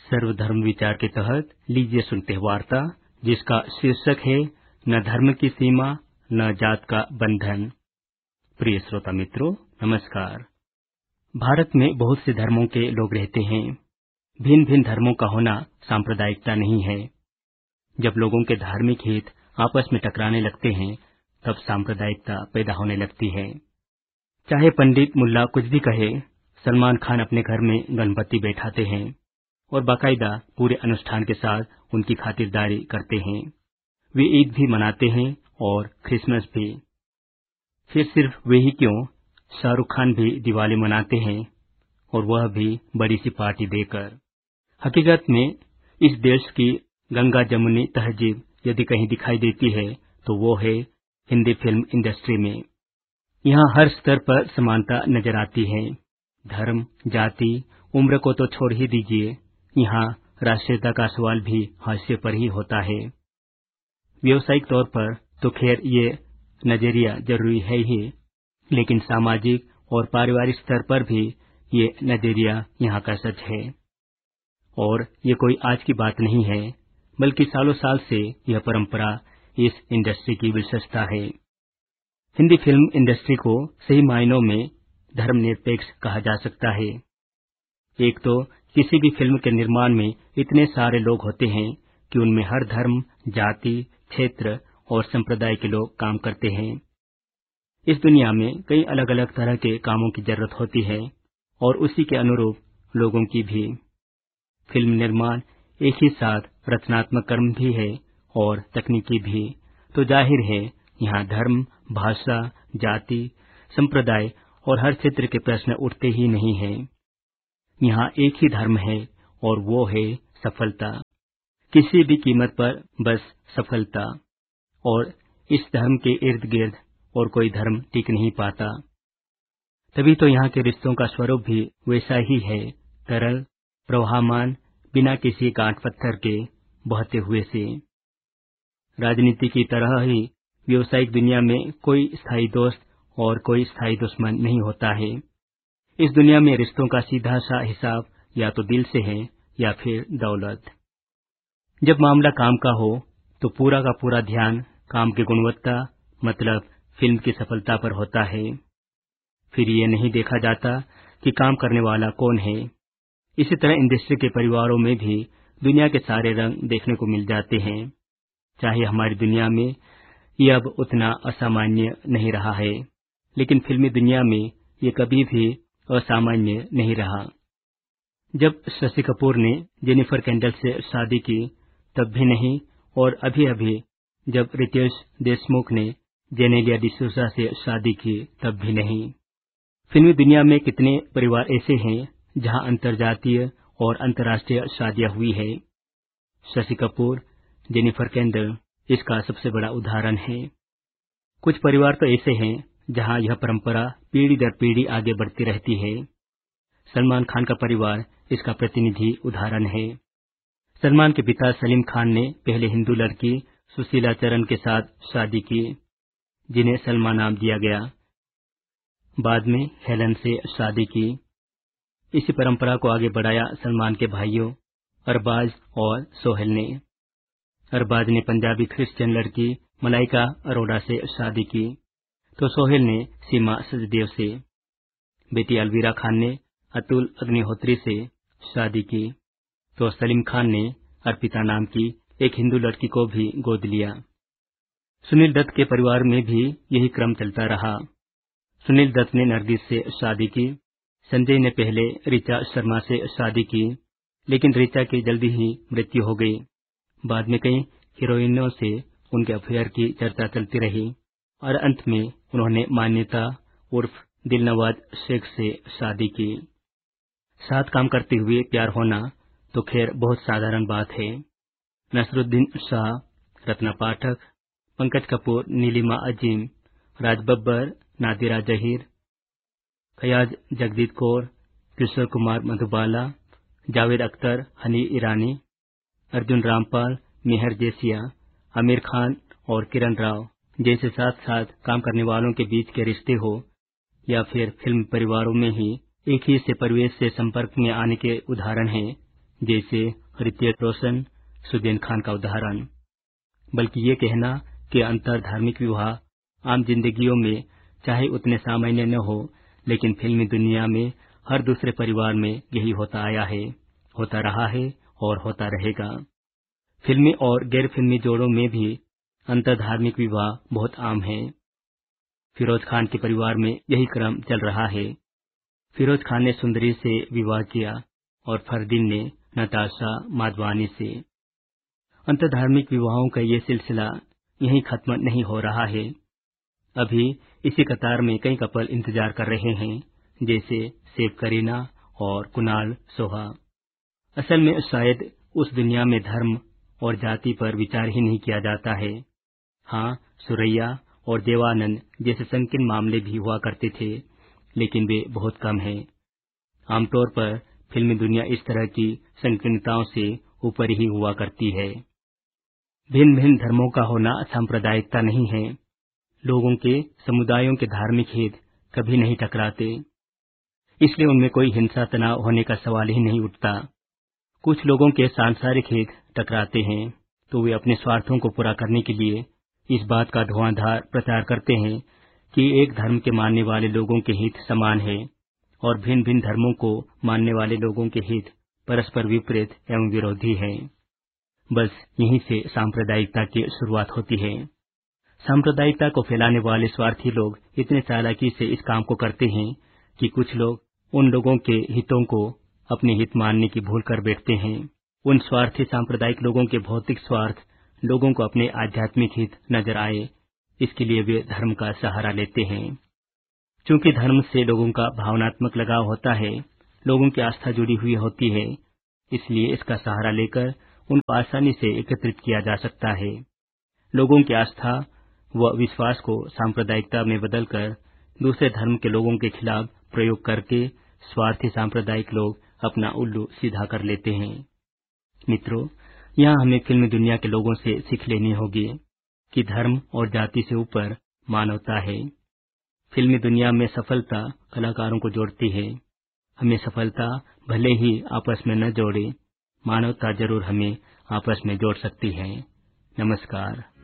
सर्वधर्म विचार के तहत लीजिए सुनते हैं वार्ता, जिसका शीर्षक है न धर्म की सीमा न जात का बंधन। प्रिय श्रोता मित्रों, नमस्कार। भारत में बहुत से धर्मों के लोग रहते हैं। भिन्न भिन्न धर्मों का होना सांप्रदायिकता नहीं है। जब लोगों के धार्मिक हित आपस में टकराने लगते हैं, तब सांप्रदायिकता पैदा होने लगती है। चाहे पंडित मुल्ला कुछ भी कहे, सलमान खान अपने घर में गणपति बैठाते हैं और बाकायदा पूरे अनुष्ठान के साथ उनकी खातिरदारी करते हैं। वे ईद भी मनाते हैं और क्रिसमस भी। फिर सिर्फ वे ही क्यों, शाहरुख खान भी दिवाली मनाते हैं, और वह भी बड़ी सी पार्टी देकर। हकीकत में इस देश की गंगा जमुनी तहजीब यदि कहीं दिखाई देती है तो वो है हिंदी फिल्म इंडस्ट्री में। यहाँ हर स्तर पर समानता नजर आती है। धर्म, जाति, उम्र को तो छोड़ ही दीजिए, यहाँ राष्ट्रीयता का सवाल भी हाशिए पर ही होता है। व्यावसायिक तौर पर तो खैर ये नजरिया जरूरी है ही, लेकिन सामाजिक और पारिवारिक स्तर पर भी ये नजरिया यहाँ का सच है। और ये कोई आज की बात नहीं है, बल्कि सालों साल से यह परंपरा इस इंडस्ट्री की विशेषता है। हिंदी फिल्म इंडस्ट्री को सही मायनों में धर्मनिरपेक्ष कहा जा सकता है। एक तो किसी भी फिल्म के निर्माण में इतने सारे लोग होते हैं कि उनमें हर धर्म, जाति, क्षेत्र और संप्रदाय के लोग काम करते हैं। इस दुनिया में कई अलग अलग तरह के कामों की जरूरत होती है और उसी के अनुरूप लोगों की भी। फिल्म निर्माण एक ही साथ रचनात्मक कर्म भी है और तकनीकी भी, तो जाहिर है यहाँ धर्म, भाषा, जाति, संप्रदाय और हर क्षेत्र के प्रश्न उठते ही नहीं हैं। यहाँ एक ही धर्म है और वो है सफलता। किसी भी कीमत पर बस सफलता। और इस धर्म के इर्द गिर्द और कोई धर्म टिक नहीं पाता। तभी तो यहाँ के रिश्तों का स्वरूप भी वैसा ही है, तरल, प्रवाहमान, बिना किसी गांठ पत्थर के बहते हुए से। राजनीति की तरह ही व्यावसायिक दुनिया में कोई स्थायी दोस्त और कोई स्थायी दुश्मन नहीं होता है। इस दुनिया में रिश्तों का सीधा सा हिसाब या तो दिल से है या फिर दौलत। जब मामला काम का हो तो पूरा का पूरा ध्यान काम की गुणवत्ता मतलब फिल्म की सफलता पर होता है। फिर ये नहीं देखा जाता कि काम करने वाला कौन है। इसी तरह इंडस्ट्री के परिवारों में भी दुनिया के सारे रंग देखने को मिल जाते हैं। चाहे हमारी दुनिया में ये अब उतना असामान्य नहीं रहा है, लेकिन फिल्मी दुनिया में ये कभी भी असामान्य नहीं रहा। जब शशि कपूर ने जेनिफर केंडल से शादी की तब भी नहीं, और अभी अभी जब रितेश देशमुख ने जेनेलिया डिसूजा से शादी की तब भी नहीं। फिल्मी दुनिया में कितने परिवार ऐसे हैं जहां अंतर्जातीय और अंतर्राष्ट्रीय शादियां हुई है। शशि कपूर, जेनिफर केंडल इसका सबसे बड़ा उदाहरण है। कुछ परिवार तो ऐसे हैं जहां यह परंपरा पीढ़ी दर पीढ़ी आगे बढ़ती रहती है। सलमान खान का परिवार इसका प्रतिनिधि उदाहरण है। सलमान के पिता सलीम खान ने पहले हिंदू लड़की सुशीला चरण के साथ शादी की, जिन्हें सलमा नाम दिया गया। बाद में हेलन से शादी की। इसी परंपरा को आगे बढ़ाया सलमान के भाइयों अरबाज और सोहेल ने। अरबाज ने पंजाबी क्रिश्चियन लड़की मलाइका अरोड़ा से शादी की, तो सोहेल ने सीमा सचदेव से। बेटी अलवीरा खान ने अतुल अग्निहोत्री से शादी की, तो सलीम खान ने अर्पिता नाम की एक हिंदू लड़की को भी गोद लिया। सुनील दत्त के परिवार में भी यही क्रम चलता रहा। सुनील दत्त ने नरगिस से शादी की। संजय ने पहले ऋचा शर्मा से शादी की, लेकिन ऋचा की जल्दी ही मृत्यु हो गई। बाद में कई हीरोइनों से उनके अफेयर की चर्चा चलती रही और अंत में उन्होंने मान्यता उर्फ दिलनवाज शेख से शादी की। साथ काम करते हुए प्यार होना तो खैर बहुत साधारण बात है। नसरुद्दीन शाह, रत्ना पाठक, पंकज कपूर, नीलिमा अजीम, राज बब्बर, नादिरा जहीर, फयाज जगदीप कौर, किशोर कुमार मधुबाला, जावेद अख्तर, हनी ईरानी, अर्जुन रामपाल, मेहर जेसिया, आमिर खान और किरण राव जैसे साथ साथ काम करने वालों के बीच के रिश्ते हो या फिर फिल्म परिवारों में ही एक ही से परिवेश से संपर्क में आने के उदाहरण हैं जैसे ऋतिक रोशन, सुजैन खान का उदाहरण। बल्कि ये कहना कि अंतर धार्मिक विवाह आम जिंदगियों में चाहे उतने सामान्य न हो, लेकिन फिल्मी दुनिया में हर दूसरे परिवार में यही होता आया है, होता रहा है और होता रहेगा। फिल्मी और गैर फिल्मी जोड़ों में भी अंतर धार्मिक विवाह बहुत आम है। फिरोज खान के परिवार में यही क्रम चल रहा है। फिरोज खान ने सुंदरी से विवाह किया और फरदीन ने नताशा माधवानी से। अंतर धार्मिक विवाहों का ये सिलसिला यहीं खत्म नहीं हो रहा है। अभी इसी कतार में कई कपल इंतजार कर रहे हैं, जैसे सेव करीना और कुणाल सोहा। असल में शायद उस दुनिया में धर्म और जाति पर विचार ही नहीं किया जाता है। हाँ, सुरैया और देवानंद जैसे संकीर्ण मामले भी हुआ करते थे, लेकिन वे बहुत कम हैं। आमतौर पर फिल्मी दुनिया इस तरह की संकीर्णताओं से ऊपर ही हुआ करती है। भिन्न भिन्न धर्मों का होना सांप्रदायिकता नहीं है। लोगों के समुदायों के धार्मिक हित कभी नहीं टकराते, इसलिए उनमें कोई हिंसा तनाव होने का सवाल ही नहीं उठता। कुछ लोगों के सांसारिक हित टकराते हैं तो वे अपने स्वार्थों को पूरा करने के लिए इस बात का धुआंधार प्रचार करते हैं कि एक धर्म के मानने वाले लोगों के हित समान है और भिन्न भिन्न धर्मों को मानने वाले लोगों के हित परस्पर विपरीत एवं विरोधी हैं। बस यहीं से सांप्रदायिकता की शुरुआत होती है। सांप्रदायिकता को फैलाने वाले स्वार्थी लोग इतने चालाकी से इस काम को करते हैं कि कुछ लोग उन लोगों के हितों को अपने हित मानने की भूल कर बैठते हैं। उन स्वार्थी सांप्रदायिक लोगों के भौतिक स्वार्थ लोगों को अपने आध्यात्मिक हित नजर आए, इसके लिए वे धर्म का सहारा लेते हैं। चूंकि धर्म से लोगों का भावनात्मक लगाव होता है, लोगों की आस्था जुड़ी हुई होती है, इसलिए इसका सहारा लेकर उनको आसानी से एकत्रित किया जा सकता है। लोगों की आस्था व विश्वास को सांप्रदायिकता में बदलकर दूसरे धर्म के लोगों के खिलाफ प्रयोग करके स्वार्थी सांप्रदायिक लोग अपना उल्लू सीधा कर लेते हैं। मित्रों, यहाँ हमें फिल्मी दुनिया के लोगों से सीख लेनी होगी कि धर्म और जाति से ऊपर मानवता है। फिल्मी दुनिया में सफलता कलाकारों को जोड़ती है। हमें सफलता भले ही आपस में न जोड़े, मानवता जरूर हमें आपस में जोड़ सकती है। नमस्कार।